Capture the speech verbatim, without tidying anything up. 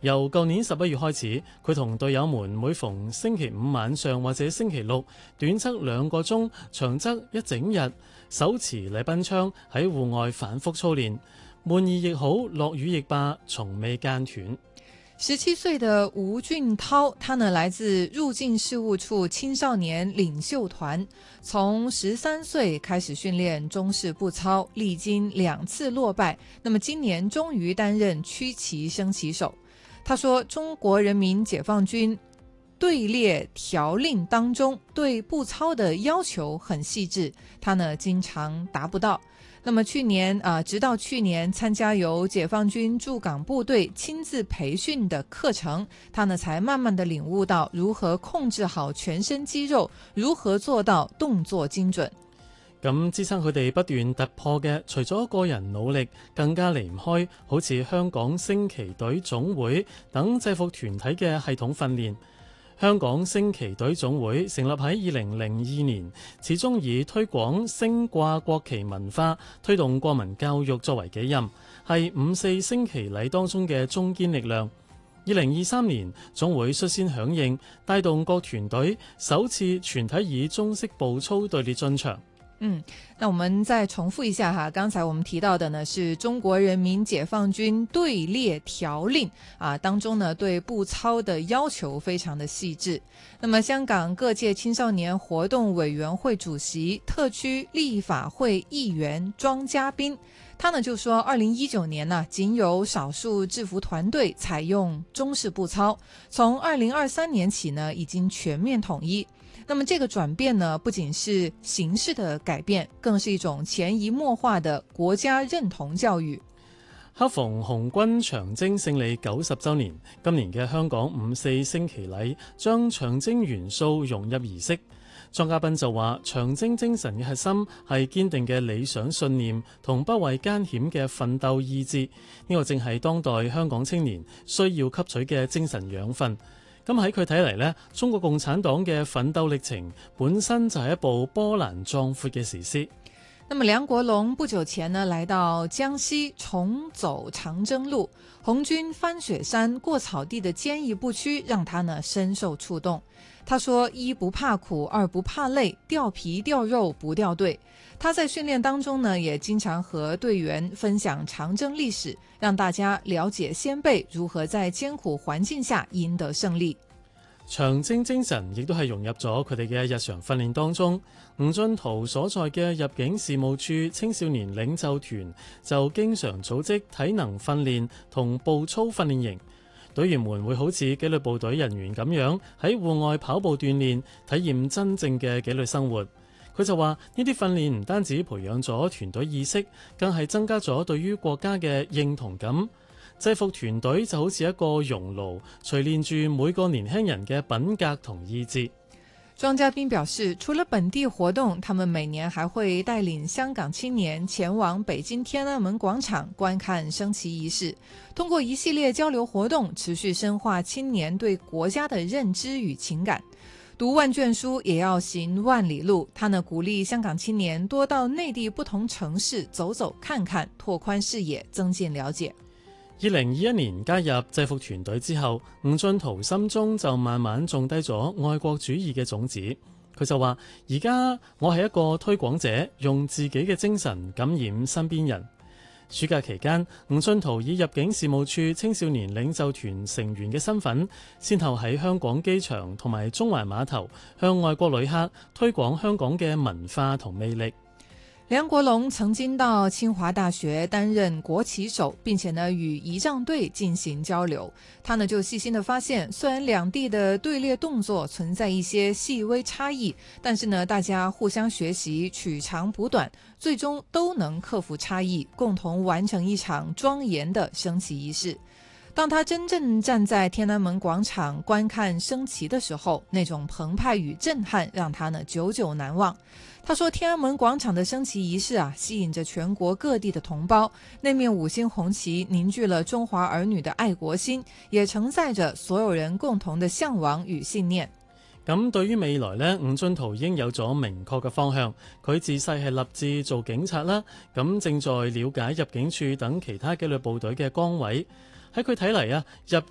由舊年十一月開始，佢同隊友們每逢星期五晚上或者星期六，短則兩個鐘，長則一整日，手持禮賓槍喺戶外反覆操練，悶熱亦好，落雨亦罷，從未間斷。 十七歲的吳俊濤，他呢來自入境事務處青少年領袖團，從十三歲開始訓練中式步操，歷經兩次落敗，那麼今年終於擔任區旗升旗手。他說，中國人民解放軍隊列條令當中對步操的要求很細緻，他呢經常達不到。那麼去年啊，直到去年參加由解放軍駐港部隊親自培訓的課程，他呢才慢慢的領悟到如何控制好全身肌肉，如何做到動作精準。 咁支撐佢哋不斷突破嘅，除咗個人努力，更加離唔開好似香港升旗隊總會等制服團體嘅系統訓練。香港升旗隊總會成立喺二零零二年，始終以推廣升掛國旗文化、推動國民教育作為己任，係五四升旗禮當中嘅中堅力量。二零二三年，總會率先響應，帶動各團隊首次全體以中式步操隊列進場。 嗯，那我們再重複一下哈，剛才我們提到的呢是中國人民解放軍隊列條令啊，當中呢對步操的要求非常的細緻。那麼香港各界青少年活動委員會主席、特區立法會議員莊家彬，他呢就說，二零一九年呢僅有少數制服團隊採用中式步操，從二零二三年起呢已經全面統一。那麼這個轉變呢，不僅是形式的改變，更是一種潛移默化的國家認同教育。 恰逢紅軍長征勝利九十週年，今年嘅香港五四升旗禮將長征元素融入儀式。莊家彬就話，長征精神嘅核心係堅定嘅理想信念同不畏艱險嘅奮鬥意志，呢個正係當代香港青年需要吸取嘅精神養分。咁喺佢睇嚟呢，中國共產黨嘅奮鬥歷程本身就係一部波瀾壯闊嘅史詩。 那麼梁國龍不久前呢，來到江西重走長征路，紅軍翻雪山過草地的堅毅不屈，讓他呢深受觸動。他說，一不怕苦，二不怕累，掉皮掉肉不掉隊。他在訓練當中呢，也經常和隊員分享長征歷史，讓大家了解先輩如何在艱苦環境下贏得勝利。 長征精神亦都係融入咗佢哋嘅日常訓練當中。吳俊濤所在嘅入境事務處青少年領袖團就經常組織體能訓練同步操訓練營，隊員們會好似紀律部隊人員咁樣喺戶外跑步鍛煉，體驗真正嘅紀律生活。佢就話呢啲訓練唔單止培養咗團隊意識，更係增加咗對於國家嘅認同感。制服團隊就好似一個熔爐，錘煉住每個年輕人嘅品格同意志。 莊家彬表示，除了本地活動，他們每年還會帶領香港青年前往北京天安門廣場觀看升旗儀式，通過一系列交流活動，持續深化青年對國家的認知與情感。讀萬卷書也要行萬里路，他呢鼓勵香港青年多到內地不同城市走走看看，拓寬視野，增進了解。 二零二一年加入制服團隊之後，吳俊濤心中就慢慢種低咗愛國主義嘅種子。佢就話：而家我係一個推廣者，用自己嘅精神感染身邊人。暑假期間，吳俊濤以入境事務處青少年領袖團成員嘅身份，先後喺香港機場同埋中環碼頭向外國旅客推廣香港嘅文化同魅力。 梁國龍曾經到清華大學擔任國旗手，並且呢與儀仗隊進行交流。他呢就細心地發現，雖然兩地的隊列動作存在一些細微差異，但是呢大家互相學習，取長補短，最終都能克服差異，共同完成一場莊嚴的升旗儀式。當他真正站在天安門廣場觀看升旗的時候，那種澎湃與震撼讓他呢久久難忘。他說，天安門廣場的升旗儀式啊，吸引着全國各地的同胞，那面五星紅旗凝聚了中華兒女的愛國心，也承載着所有人共同的向往與信念。 咁對於未來呢，吳俊濤已經有咗明確嘅方向。佢自細係立志做警察啦，咁正在了解入境處等其他紀律部隊嘅崗位。喺佢睇嚟啊，入